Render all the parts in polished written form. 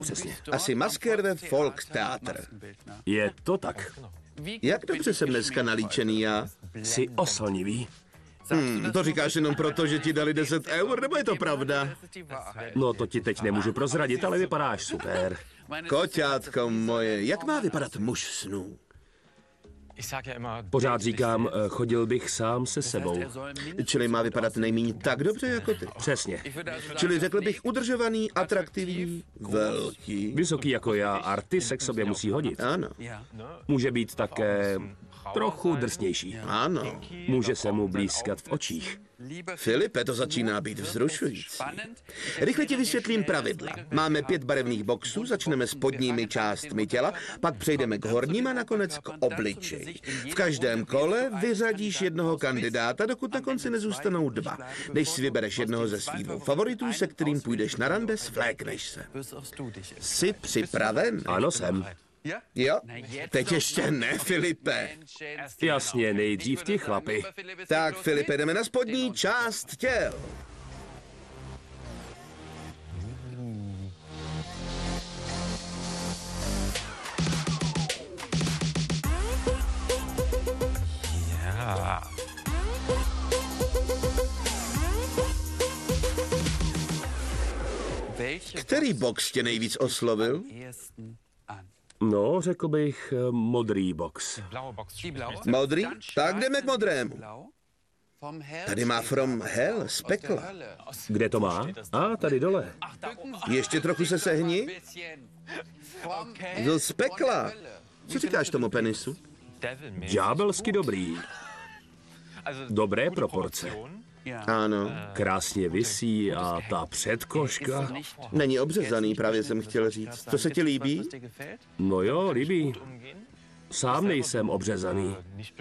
Přesně. Asi masker ve Volkstheater. Je to tak. Jak dobře jsem dneska nalíčený já? Jsi oslnivý. To říkáš jenom proto, že ti dali 10 eur, nebo je to pravda? No to ti teď nemůžu prozradit, ale vypadáš super. Koťátko moje, jak má vypadat muž snů? Pořád říkám, chodil bych sám se sebou. Čili má vypadat nejméně tak dobře jako ty. Přesně. Čili řekl bych udržovaný, atraktivní, velký. Vysoký jako já, arty se k sobě musí hodit. Ano, Může být také trochu drsnější. ano. Může se mu blízkat v očích. Filipe, to začíná být vzrušující. Rychle ti vysvětlím pravidla. Máme 5 barevných boxů, začneme s spodními částmi těla, pak přejdeme k horním a nakonec k obličeji. V každém kole vyřadíš jednoho kandidáta, dokud na konci nezůstanou 2. Než si vybereš jednoho ze svých 2 favoritů, se kterým půjdeš na rande, svlékneš se. Jsi připraven? Ano, jsem. Jo? Teď ještě ne, Filipe. Jasně, nejdřív ty chlapy. Tak, Filipe, jdeme na spodní část těl. Který box tě nejvíc oslovil? No, řekl bych modrý box. Modrý? Tak jdeme k modrému. Tady má From Hell z pekla. Kde to má? A tady dole. Ještě trochu se sehni. Z pekla. Co říkáš tomu penisu? Ďábelsky dobrý. Dobré proporce. Ano. Krásně visí a ta předkoška. Není obřezaný, právě jsem chtěl říct. To se ti líbí? No jo, líbí. Sám nejsem obřezaný.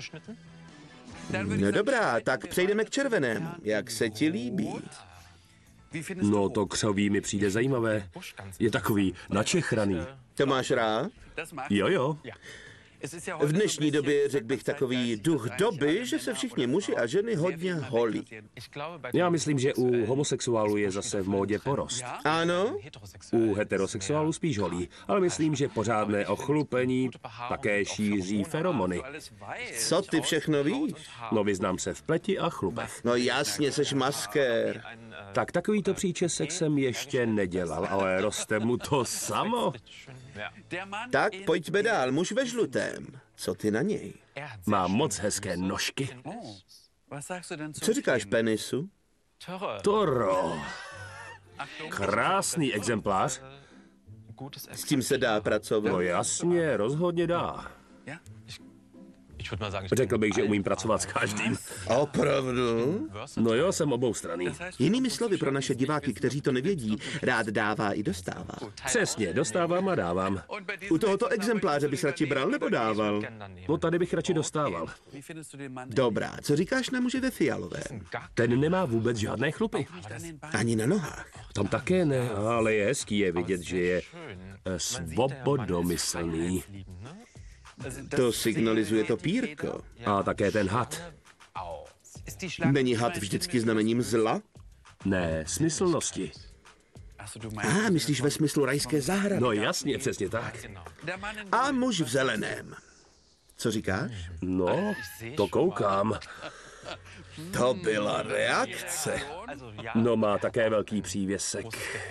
No dobrá, tak přejdeme k červenému. Jak se ti líbí? No to křoví mi přijde zajímavé. Je takový načechraný. To máš rád? Jo. V dnešní době řekl bych takový duch doby, že se všichni muži a ženy hodně holí. Já myslím, že u homosexuálů je zase v módě porost. Ano? U heterosexuálů spíš holí, ale myslím, že pořádné ochlupení také šíří feromony. Co ty všechno víš? No vyznám se v pleti a chlupech. No jasně, seš maskér. Tak takovýto příčesek jsem ještě nedělal, ale roste mu to samo. Tak pojďme dál, muž ve žlutém. Co ty na něj? Má moc hezké nožky. Co říkáš penisu? Toro. Krásný exemplář. S tím se dá pracovat. No jasně, rozhodně dá. Řekl bych, že umím pracovat s každým. Opravdu? No jo, jsem oboustranný. Jinými slovy pro naše diváky, kteří to nevědí, rád dává i dostává. Přesně, dostávám a dávám. U tohoto exempláře bys radši bral nebo dával? No tady bych radši dostával. Dobrá, co říkáš na muži ve fialovém? Ten nemá vůbec žádné chlupy. Ani na nohách. Tam také ne, ale je hezký je vidět, že je svobodomyslný. To signalizuje to pírko. A také ten had. Není had vždycky znamením zla? Ne, smyslnosti. Myslíš ve smyslu rajské zahrady? No jasně, přesně tak. A muž v zeleném. Co říkáš? No, to koukám. To byla reakce. No má také velký přívěsek.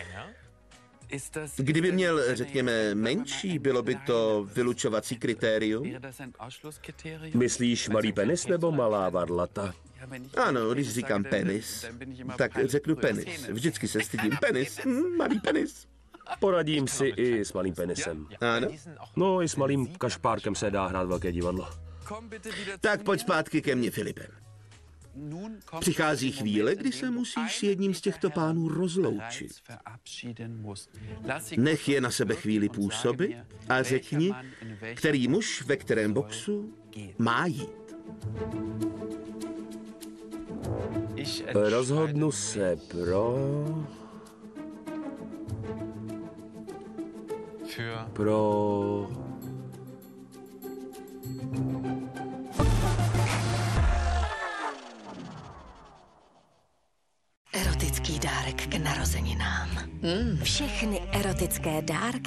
Kdyby měl, řekněme, menší, bylo by to vylučovací kritérium? Myslíš malý penis nebo malá varlata? Ano, když říkám penis, tak řeknu penis. Vždycky se stydím. Penis, malý penis. Poradím si i s malým penisem. Ano? No i s malým kašpárkem se dá hrát velké divadlo. Tak pojď zpátky ke mně, Filipe. Přichází chvíle, kdy se musíš s jedním z těchto pánů rozloučit. Nech je na sebe chvíli působit a řekni, který muž ve kterém boxu má jít. Rozhodnu se pro... Erotický dárek k narozeninám. Všechny erotické dárky